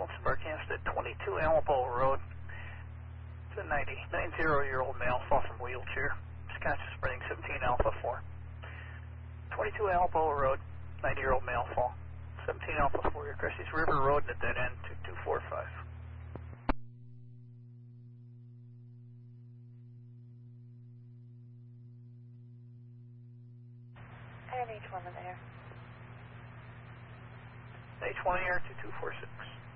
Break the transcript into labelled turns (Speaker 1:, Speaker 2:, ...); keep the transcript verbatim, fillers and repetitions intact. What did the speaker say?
Speaker 1: Folks broadcast at twenty-two Alamo Road. It's a ninety, ninety-year-old male, fall from wheelchair. Scotch Springs, seventeen Alpha four. twenty-two Alamo Road, ninety-year-old male fall. seventeen Alpha four, you're Cressy's River Road at that end, two two four five.
Speaker 2: And H one in there.
Speaker 1: H one air two two four six.